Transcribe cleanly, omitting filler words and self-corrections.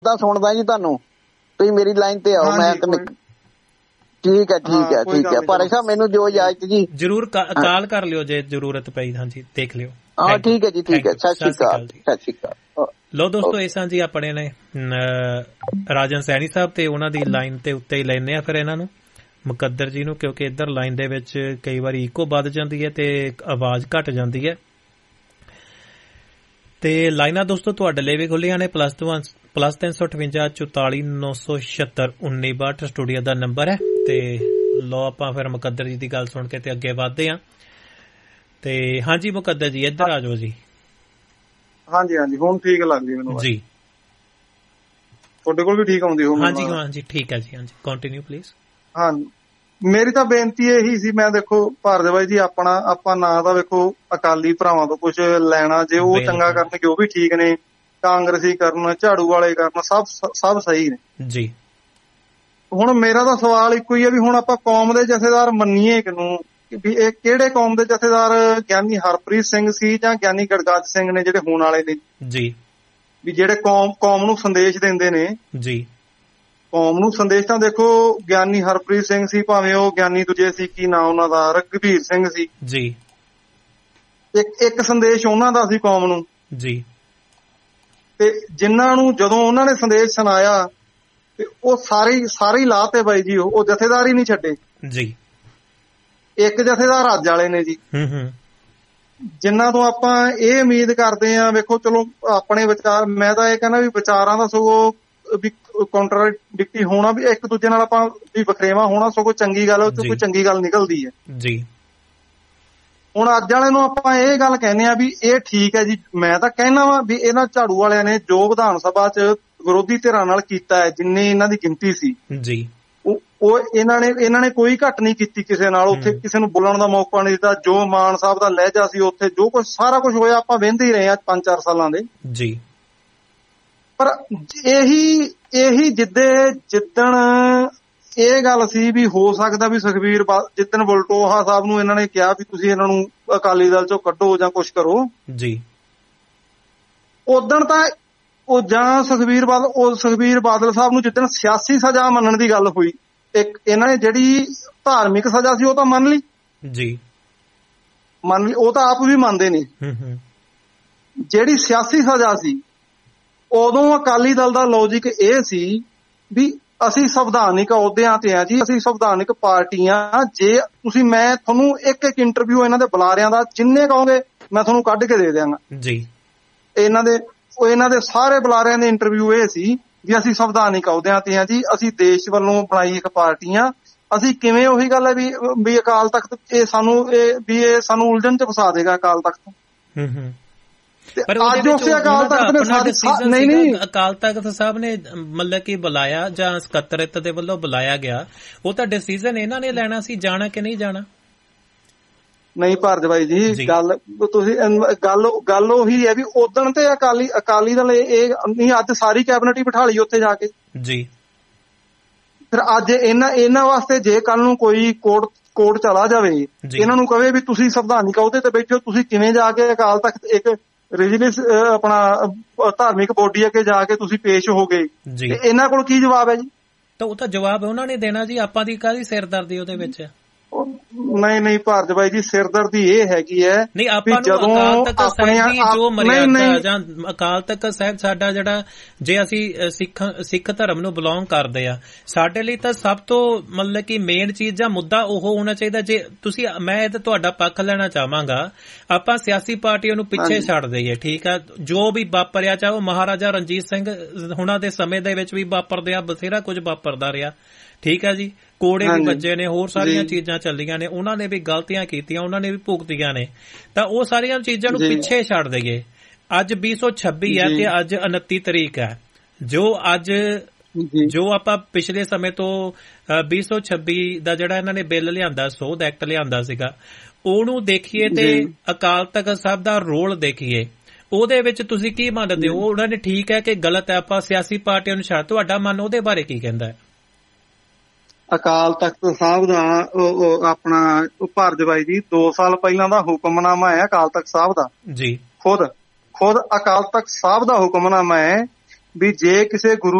ਤਾਂ ਸੁਣਦਾ ਜੀ ਤੁਹਾਨੂੰ, ਤੁਸੀਂ ਮੇਰੀ ਲਾਈਨ ਤੇ ਆਓ। ਮੈਂ ਠੀਕ ਹੈ ਭਾਈ ਸਾਹਿਬ, ਮੈਨੂੰ ਜੋ ਇਜਾਜ਼ਤ ਜੀ। ਜਰੂਰ ਕਾਲ ਕਰ ਲਿਓ ਜੇ ਜ਼ਰੂਰਤ ਪਈ। ਹਾਂਜੀ ਦੇਖ ਲਿਓ। ਹਾਂ ਠੀਕ ਹੈ ਜੀ, ਠੀਕ ਹੈ। ਸਤਿ ਸ਼੍ਰੀ ਅਕਾਲ। ਸਤਿ ਸ਼੍ਰੀ ਅਕਾਲ। ਲੋ ਦੋਸਤੋ, ਇਹ ਸਾਂ ਜੀ ਆਪਣੇ ਨੇ ਰਾਜਨ ਸੈਣੀ ਸਾਹਿਬ, ਤੇ ਉਹਨਾਂ ਦੀ ਲਾਈਨ ਤੇ ਉੱਤੇ ਹੀ ਲੈਂਦੇ ਆ ਫਿਰ ਇਹਨਾਂ ਨੂੰ, ਮੁਕੱਦਰ ਜੀ ਨੂੰ, ਕਿਉਂਕਿ ਇੱਧਰ ਲਾਈਨ ਦੇ ਵਿੱਚ ਕਈ ਵਾਰੀ ਇਕੋ ਵੱਧ ਜਾਂਦੀ ਹੈ ਤੇ ਆਵਾਜ਼ ਘੱਟ ਜਾਂਦੀ ਹੈ। ਤੇ ਲਾਈਨਾਂ ਦੋਸਤੋ ਤੁਹਾਡੇ ਲਈ ਵੀ ਖੁੱਲੀਆਂ ਨੇ, +358 44 976 1962 ਸਟੂਡੀਓ ਦਾ ਨੰਬਰ ਹੈ। ਤੇ ਲੋ ਆਪਾਂ ਫਿਰ ਮੁਕੱਦਰ ਜੀ ਦੀ ਗੱਲ ਸੁਣ ਕੇ ਤੇ ਅੱਗੇ ਵੱਧਦੇ ਹਾਂ। ਤੇ ਹਾਂਜੀ ਮੁਕੱਦਰ ਜੀ, ਇੱਧਰ ਆ ਜਾਓ ਜੀ। ਹਾਂਜੀ ਹਾਂਜੀ, ਹੁਣ ਠੀਕ ਲੱਗਦੀ ਮੈਨੂੰ ਜੀ। ਤੁਹਾਡੇ ਕੋਲ ਵੀ ਠੀਕ ਆਉਂਦੀ ਹੋਊਗੀ? ਹਾਂਜੀ ਹਾਂਜੀ ਠੀਕ ਹੈ ਜੀ। ਹਾਂਜੀ ਕੰਟੀਨਿਊ ਪਲੀਜ਼। ਹਾਂਜੀ, ਮੇਰੀ ਤਾਂ ਬੇਨਤੀ ਇਹੀ ਸੀ, ਮੈਂ ਦੇਖੋ ਭਾਰਤ ਬਾਈ ਜੀ, ਆਪਾਂ ਨਾ ਤਾਂ ਵੇਖੋ ਅਕਾਲੀ ਭਰਾਵਾਂ ਤੋਂ ਕੁਝ ਲੈਣਾ, ਜੇ ਉਹ ਚੰਗਾ ਕਰਨਗੇ ਉਹ ਵੀ ਠੀਕ ਨੇ, ਕਾਂਗਰਸੀ ਕਰਨ, ਝਾੜੂ ਵਾਲੇ ਕਰਨ, ਸਭ ਸਹੀ ਨੇ ਜੀ। ਹੁਣ ਮੇਰਾ ਤਾਂ ਸਵਾਲ ਇੱਕੋ ਹੀ ਹੈ ਵੀ ਹੁਣ ਆਪਾਂ ਕੌਮ ਦੇ ਜਥੇਦਾਰ ਮੰਨੀਏ ਕਿਹਨੂੰ? ਵੀ ਇਹ ਕਿਹੜੇ ਕੌਮ ਦੇ ਜਥੇਦਾਰ ਗਿਆਨੀ ਹਰਪ੍ਰੀਤ ਸਿੰਘ ਸੀ ਜਾਂ ਗਿਆਨੀ ਗੜਗੱਜ ਸਿੰਘ ਨੇ ਜਿਹੜੇ ਹੋਣ ਵਾਲੇ ਨੇ ਜੀ, ਵੀ ਜਿਹੜੇ ਕੌਮ ਨੂੰ ਸੰਦੇਸ਼ ਦਿੰਦੇ ਨੇ ਜੀ। ਕੌਮ ਨੂੰ ਸੰਦੇਸ਼ ਤਾਂ ਦੇਖੋ ਗਿਆਨੀ ਹਰਪ੍ਰੀਤ ਸਿੰਘ ਸੀ, ਭਾਵੇਂ ਉਹ ਗਿਆਨੀ ਦੂਜੇ ਸੀ, ਕੀ ਨਾਂ ਉਹਨਾਂ ਦਾ, ਰਘਬੀਰ ਸਿੰਘ ਸੀ ਜੀ। ਇੱਕ ਸੰਦੇਸ਼ ਉਹਨਾਂ ਦਾ ਸੀ ਕੌਮ ਨੂੰ ਜੀ। ਤੇ ਜਿਨ੍ਹਾਂ ਨੂੰ ਜਦੋਂ ਉਹਨਾਂ ਨੇ ਸੰਦੇਸ਼ ਸੁਣਾਇਆ ਤੇ ਉਹ ਸਾਰੇ ਲਾ ਤੇ ਬਾਈ ਜੀ, ਉਹ ਜਥੇਦਾਰ ਹੀ ਨਹੀਂ ਛੱਡੇ ਜੀ। ਇੱਕ ਜਥੇਦਾਰ ਅੱਜ ਵਾਲੇ ਨੇ ਜੀ, ਜਿਨ੍ਹਾਂ ਤੋਂ ਆਪਾਂ ਇਹ ਉਮੀਦ ਕਰਦੇ ਹਾਂ। ਵੇਖੋ ਚਲੋ ਆਪਣੇ ਵਿਚਾਰ, ਮੈਂ ਤਾਂ ਇਹ ਕਹਿੰਦਾ ਵੀ ਵਿਚਾਰਾਂ ਦਾ ਸਗੋਂ ਵੀ ਕੰਟਰਾਡਿਕਟੀ ਹੋਣਾ, ਵੀ ਇੱਕ ਦੂਜੇ ਨਾਲ ਆਪਾਂ ਵੀ ਵਖਰੇਵਾ ਹੋਣਾ ਸਗੋਂ ਚੰਗੀ ਗੱਲ, ਉਹ ਕੋਈ ਚੰਗੀ ਗੱਲ ਨਿਕਲਦੀ ਹੈ ਜੀ। ਹੁਣ ਅੱਜ ਵਾਲੇ ਨੂੰ ਆਪਾਂ ਇਹ ਗੱਲ ਕਹਿੰਦੇ ਆ ਵੀ ਇਹ ਠੀਕ ਹੈ ਜੀ। ਮੈਂ ਤਾਂ ਕਹਿਣਾ ਵਾ ਵੀ ਇਹਨਾਂ ਝਾੜੂ ਵਾਲਿਆਂ ਨੇ ਜੋ ਵਿਧਾਨ ਸਭਾ 'ਚ ਵਿਰੋਧੀ ਧਿਰਾਂ ਨਾਲ ਕੀਤਾ ਹੈ, ਜਿੰਨੀ ਇਹਨਾਂ ਦੀ ਗਿਣਤੀ ਸੀ ਜੀ, ਉਹ ਇਹਨਾਂ ਨੇ ਕੋਈ ਘੱਟ ਨਹੀਂ ਕੀਤੀ ਕਿਸੇ ਨਾਲ। ਉੱਥੇ ਕਿਸੇ ਨੂੰ ਬੋਲਣ ਦਾ ਮੌਕਾ ਨਹੀਂ ਦਿੱਤਾ। ਜੋ ਮਾਨ ਸਾਹਿਬ ਦਾ ਲਹਿਜਾ ਸੀ ਉੱਥੇ, ਜੋ ਕੁਝ ਸਾਰਾ ਕੁਝ ਹੋਇਆ ਆਪਾਂ ਵਹਿੰਦੇ ਹੀ ਰਹੇ ਹਾਂ 5-4 ਸਾਲਾਂ ਦੇ ਜੀ। ਪਰ ਇਹੀ ਜਿੱਦਣ ਇਹ ਗੱਲ ਸੀ ਵੀ ਹੋ ਸਕਦਾ ਵੀ ਸੁਖਬੀਰ ਜਿੱਦਣ ਵਲਟੋਹਾ ਸਾਹਿਬ ਨੂੰ ਇਹਨਾਂ ਨੇ ਕਿਹਾ ਵੀ ਤੁਸੀਂ ਇਹਨਾਂ ਨੂੰ ਅਕਾਲੀ ਦਲ ਚੋਂ ਕੱਢੋ ਜਾਂ ਕੁਛ ਕਰੋ ਜੀ, ਉਦਣ ਤਾਂ ਉਹ ਜਾਂ ਸੁਖਬੀਰ ਬਾਦਲ ਸਾਹਿਬ ਨੂੰ ਜਿੱਦਣ ਸਿਆਸੀ ਸਜ਼ਾ ਮੰਨਣ ਦੀ ਗੱਲ ਹੋਈ, ਇੱਕ ਇਹਨਾਂ ਨੇ ਜਿਹੜੀ ਧਾਰਮਿਕ ਸਜ਼ਾ ਸੀ ਉਹ ਤਾਂ ਮੰਨ ਲਈ ਜੀ, ਉਹ ਤਾਂ ਆਪ ਵੀ ਮੰਨਦੇ ਨੇ। ਜਿਹੜੀ ਸਿਆਸੀ ਸਜ਼ਾ ਸੀ, ਉਦੋਂ ਅਕਾਲੀ ਦਲ ਦਾ ਲੌਜਿਕ ਇਹ ਸੀ ਵੀ ਅਸੀਂ ਸੰਵਿਧਾਨਿਕ ਅਹੁਦਿਆਂ ਤੇ ਆ ਜੀ, ਅਸੀਂ ਸੰਵਿਧਾਨਿਕ ਪਾਰਟੀਆਂ, ਜੇ ਤੁਸੀਂ ਮੈਂ ਤੁਹਾਨੂੰ ਇੱਕ ਇੰਟਰਵਿਊ ਇਹਨਾਂ ਦੇ ਬੁਲਾਰਿਆਂ ਦਾ ਜਿੰਨੇ ਕਹੋਗੇ ਮੈਂ ਤੁਹਾਨੂੰ ਕੱਢ ਕੇ ਦੇ ਦਿਆਂਗਾ ਜੀ। ਇਹਨਾਂ ਦੇ ਸਾਰੇ ਬੁਲਾਰਿਆਂ ਦੇ ਇੰਟਰਵਿਊ ਇਹ ਸੀ ਵੀ ਅਸੀਂ ਸੰਵਿਧਾਨਿਕ ਅਹੁਦਿਆਂ ਤੇ ਆ ਜੀ, ਅਸੀਂ ਦੇਸ਼ ਵੱਲੋਂ ਬਣਾਈ ਇੱਕ ਪਾਰਟੀ ਆ, ਅਸੀਂ ਕਿਵੇਂ, ਉਹੀ ਗੱਲ ਹੈ ਵੀ ਅਕਾਲ ਤਖਤ ਇਹ ਸਾਨੂੰ ਉਲਝਣ ਚ ਫਸਾ ਦੇਗਾ ਅਕਾਲ ਤਖਤ। ਪਰ ਅੱਜ ਉਸੇ ਅਕਾਲ ਤਖਤ ਨੇ ਨਹੀਂ ਅਕਾਲ ਤਖਤ ਸਾਹਿਬ ਨੇ ਮਤਲਬ ਕਿ ਬੁਲਾਇਆ ਜਾਂ ਸਕੱਤਰਤ ਦੇ ਵੱਲੋਂ ਬੁਲਾਇਆ ਗਿਆ, ਉਹ ਤਾਂ ਡਿਸੀਜ਼ਨ ਇਹਨਾਂ ਨੇ ਲੈਣਾ ਸੀ, ਜਾਣਾ ਕਿ ਨਹੀਂ ਜਾਣਾ। ਨਹੀਂ ਭਾਰਤ ਬਾਈ ਜੀ, ਗੱਲ ਉਹੀ ਹੈ ਵੀ ਉਦਣ ਤੇ ਅਕਾਲੀ ਦਲ ਇਹ ਨਹੀਂ, ਅੱਜ ਸਾਰੀ ਕੈਬਨਿਟ ਹੀ ਬਿਠਾ ਲਈ ਉੱਥੇ ਜਾ ਕੇ ਜੀ। ਫਿਰ ਅੱਜ ਇਹਨਾਂ ਵਾਸਤੇ ਜੇ ਕੱਲ ਨੂੰ ਕੋਈ ਕੋਰਟ ਚਲਾ ਜਾਵੇ, ਇਹਨਾਂ ਨੂੰ ਕਵੇ ਵੀ ਤੁਸੀਂ ਸੰਵਿਧਾਨਿਕ ਅਹੁਦੇ ਤੇ ਬੈਠੇ ਹੋ, ਤੁਸੀਂ ਕਿਵੇਂ ਜਾ ਕੇ ਅਕਾਲ ਤਖਤ ਇੱਕ ਰਿਲੀਜੀਅਸ ਆਪਣਾ ਧਾਰਮਿਕ ਬੋਡੀ ਅੱਗੇ ਜਾ ਕੇ ਤੁਸੀਂ ਪੇਸ਼ ਹੋ ਗਏ, ਤੇ ਇਹਨਾਂ ਕੋਲ ਕੀ ਜਵਾਬ ਹੈ ਜੀ? ਤਾਂ ਉਹ ਤਾਂ ਜਵਾਬ ਉਹਨਾਂ ਨੇ ਦੇਣਾ ਜੀ, ਆਪਾਂ ਦੀ ਕਾਹਦੀ ਸਿਰਦਰਦੀ ਉਹਦੇ ਵਿੱਚ। ਨਹੀਂ ਭਾਰਤ ਬਾਈ ਜੀ, ਸਿਰਦਰਦੀ ਇਹ ਹੈਗੀ ਹੈ ਨਹੀਂ ਆਪਾਂ ਨੂੰ ਅਕਾਲ ਤਖਤ ਸਾਹਿਬ ਦੀ ਜੋ ਮਰਿਆਦਾ ਜਾਂ ਅਕਾਲ ਤਖਤ ਸਾਹਿਬ ਸਾਡਾ ਜਿਹੜਾ, ਜੇ ਅਸੀਂ ਸਿੱਖ ਧਰਮ ਨੂੰ ਬਿਲੋਂਗ ਕਰਦੇ ਆ, ਸਾਡੇ ਲਈ ਤਾਂ ਸਭ ਤੋਂ ਮਤਲਬ ਕਿ ਮੇਨ ਚੀਜ਼ ਜਾਂ ਮੁੱਦਾ ਉਹ ਹੋਣਾ ਚਾਹੀਦਾ। ਜੇ ਤੁਸੀਂ, ਮੈਂ ਇਹ ਤੁਹਾਡਾ ਪੱਖ ਲੈਣਾ ਚਾਹਾਂਗਾ, ਆਪਾਂ ਸਿਆਸੀ ਪਾਰਟੀਆਂ ਨੂੰ ਪਿੱਛੇ ਛੱਡ ਦਈਏ, ਠੀਕ ਆ, ਜੋ ਵੀ ਵਾਪਰਿਆ, ਚਾਹੇ ਉਹ ਮਹਾਰਾਜਾ ਰਣਜੀਤ ਸਿੰਘ ਹੁਣਾਂ ਦੇ ਸਮੇਂ ਦੇ ਵਿੱਚ ਵੀ ਵਾਪਰਦਿਆ ਬਥੇਰਾ ਕੁਝ ਵਾਪਰਦਾ ਰਿਹਾ, ਠੀਕ ਆ ਜੀ, ਕੋੜੇ ਵੀ ਵੱਜੇ ਨੇ, ਹੋਰ ਸਾਰੀਆਂ ਚੀਜ਼ਾਂ ਚੱਲੀਆਂ ਨੇ, ਉਹਨਾਂ ਨੇ ਵੀ ਗਲਤੀਆਂ ਕੀਤੀਆਂ, ਉਹਨਾਂ ਨੇ ਵੀ ਭੁਗਤੀਆਂ ਨੇ, ਤਾਂ ਉਹ ਸਾਰੀਆਂ ਚੀਜ਼ਾਂ ਨੂੰ ਪਿੱਛੇ ਛੱਡ ਦਈਏ। ਅੱਜ 2026 ਹੈ ਤੇ ਅੱਜ 29 ਤਰੀਕ ਹੈ, ਜੋ ਆਪਾਂ ਪਿਛਲੇ ਸਮੇਂ ਤੋਂ 2026 ਦਾ ਜਿਹੜਾ ਇਹਨਾਂ ਨੇ ਬਿੱਲ ਲਿਆਂਦਾ, ਸੋਧ ਐਕਟ ਲਿਆਂਦਾ ਸੀਗਾ, ਉਹਨੂੰ ਦੇਖੀਏ ਤੇ ਅਕਾਲ ਤਖਤ ਸਾਹਿਬ ਦਾ ਰੋਲ ਦੇਖੀਏ, ਉਹਦੇ ਵਿੱਚ ਤੁਸੀਂ ਕੀ ਮੰਨਦੇ ਹੋ? ਉਹਨਾਂ ਨੇ ਠੀਕ ਹੈ ਕਿ ਗਲਤ ਹੈ? ਆਪਾਂ ਸਿਆਸੀ ਪਾਰਟੀਆਂ ਨੂੰ ਛੱਡ, ਤੁਹਾਡਾ ਮਨ ਉਹਦੇ ਬਾਰੇ ਕੀ ਕਹਿੰਦਾ ਹੈ? ਅਕਾਲ ਤਖਤ ਸਾਹਿਬ ਦਾ ਆਪਣਾ ਭਾਰਤ ਬਾਈ ਜੀ 2 ਸਾਲ ਪਹਿਲਾਂ ਦਾ ਹੁਕਮਨਾਮਾ ਹੈ ਅਕਾਲ ਤਖਤ ਸਾਹਿਬ ਦਾ ਜੀ, ਖੁਦ ਅਕਾਲ ਤਖਤ ਸਾਹਿਬ ਦਾ ਹੁਕਮਨਾਮਾ ਹੈ ਵੀ ਜੇ ਕਿਸੇ ਗੁਰੂ